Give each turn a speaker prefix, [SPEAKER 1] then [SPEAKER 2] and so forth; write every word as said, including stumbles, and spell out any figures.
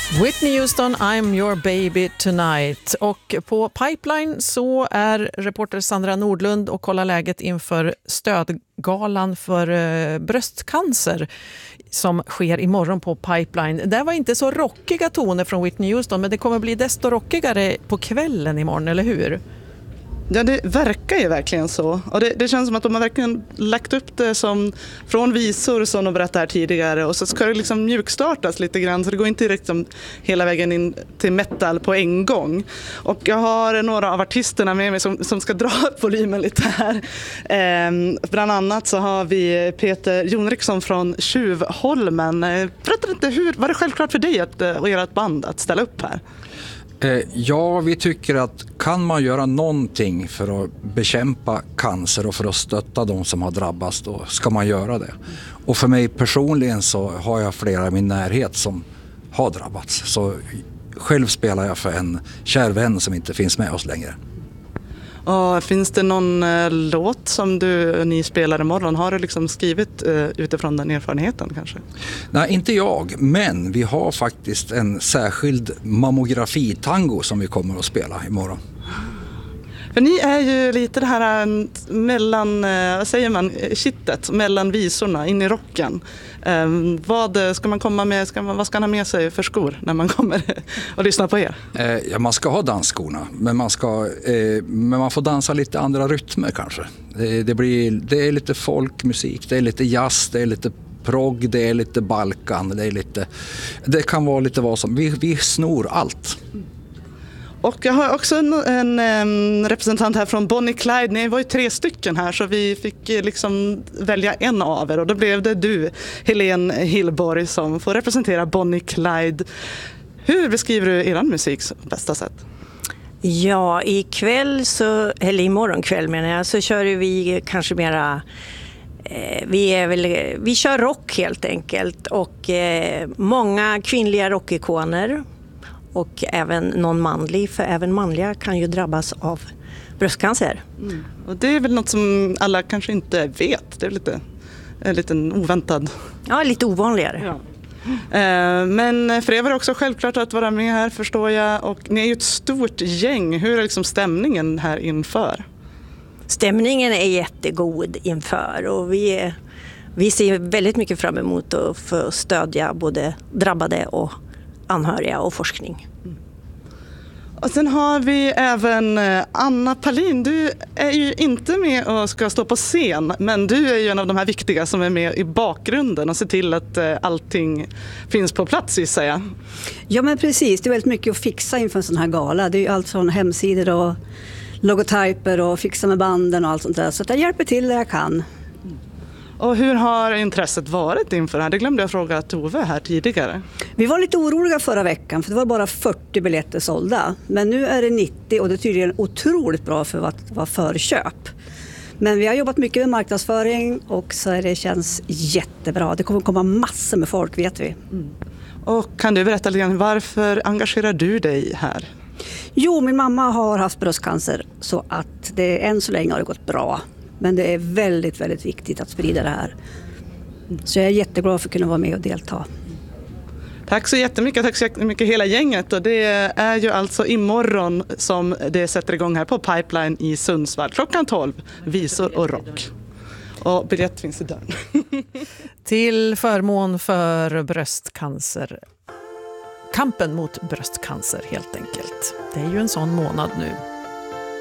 [SPEAKER 1] Whitney Houston, I'm your baby tonight. Och på Pipeline så är reporter Sandra Nordlund och kollar läget inför stödgalan för eh, bröstcancer som sker imorgon på Pipeline. Det var inte så rockiga toner från Whitney Houston, men det kommer bli desto rockigare på kvällen imorgon, eller hur?
[SPEAKER 2] Ja, det verkar ju verkligen så. Och det, det känns som att de har verkligen lagt upp det som från visor som de berättade här tidigare. Och så ska det liksom mjukstartas lite grann, så det går inte liksom hela vägen in till metal på en gång. Och jag har några av artisterna med mig som, som ska dra upp volymen lite här. Ehm, bland annat så har vi Peter Jonriksson från Tjuvholmen. Berätta lite, hur, var det självklart för dig att, och ert band att ställa upp här?
[SPEAKER 3] Ja, vi tycker att kan man göra någonting för att bekämpa cancer och för att stötta de som har drabbats, då ska man göra det. Och för mig personligen så har jag flera i min närhet som har drabbats. Så själv spelar jag för en kär vän som inte finns med oss längre.
[SPEAKER 2] Och finns det någon eh, låt som du, ni spelar imorgon? Har du liksom skrivit eh, utifrån den erfarenheten kanske?
[SPEAKER 3] Nej, inte jag. Men vi har faktiskt en särskild mammografitango som vi kommer att spela imorgon.
[SPEAKER 2] För ni är ju lite det här mellan, vad säger man, kittet mellan visorna in i rocken. Eh, vad ska man komma med, ska man, vad ska man ha med sig för skor när man kommer och lyssnar på er?
[SPEAKER 3] Eh, ja, man ska ha dansskorna, men man, ska, eh, men man får dansa lite andra rytmer kanske. Det, det, blir, det är lite folkmusik, det är lite jazz, det är lite progg, det är lite Balkan, det är lite, det kan vara lite vad som, vi, vi snor allt.
[SPEAKER 2] Och jag har också en, en, en representant här från Bonnie Clyde. Ni var ju tre stycken här, så vi fick liksom välja en av er. Och då blev det du, Helene Hillborg, som får representera Bonnie Clyde. Hur beskriver du er musik på bästa sätt?
[SPEAKER 4] Ja, ikväll så, eller imorgon kväll menar jag, så kör vi kanske mera... Vi, är väl, vi kör rock helt enkelt. Och eh, många kvinnliga rockikoner. Och även någon manlig, för även manliga kan ju drabbas av bröstcancer.
[SPEAKER 2] Mm. Och det är väl något som alla kanske inte vet. Det är lite, en liten oväntad.
[SPEAKER 4] Ja, lite ovanligare.
[SPEAKER 2] Ja. Eh, men för er var det också självklart att vara med här, förstår jag. Och ni är ju ett stort gäng. Hur är liksom stämningen här inför?
[SPEAKER 4] Stämningen är jättegod inför. Och vi, är, vi ser väldigt mycket fram emot att få stödja både drabbade och anhöriga och forskning. Mm.
[SPEAKER 2] Och sen har vi även Anna Palin. Du är ju inte med och ska stå på scen, men du är ju en av de här viktiga som är med i bakgrunden och ser till att allting finns på plats, gissar jag.
[SPEAKER 5] Ja, men precis. Det är väldigt mycket att fixa inför en sån här gala. Det är ju allt från hemsidor och logotyper och fixa med banden och allt sånt där. Så att jag hjälper till där jag kan.
[SPEAKER 2] Och hur har intresset varit inför det här? Det glömde jag fråga Tove här tidigare.
[SPEAKER 5] Vi var lite oroliga förra veckan för det var bara fyrtio biljetter sålda. Men nu är det nittio och det är tydligen otroligt bra för att vara förköp. Men vi har jobbat mycket med marknadsföring och så det känns jättebra. Det kommer komma massor med folk, vet vi.
[SPEAKER 2] Mm. Och kan du berätta lite grann, varför engagerar du dig här?
[SPEAKER 5] Jo, min mamma har haft bröstcancer så att det än så länge har det gått bra. Men det är väldigt, väldigt viktigt att sprida det här. Så jag är jätteglad för att kunna vara med och delta.
[SPEAKER 2] Tack så jättemycket, tack så jättemycket hela gänget. Och det är ju alltså imorgon som det sätter igång här på Pipeline i Sundsvall. Klockan tolv, visor och rock. Och biljett finns i dörren.
[SPEAKER 1] Till förmån för bröstcancer. Kampen mot bröstcancer helt enkelt. Det är ju en sån månad nu.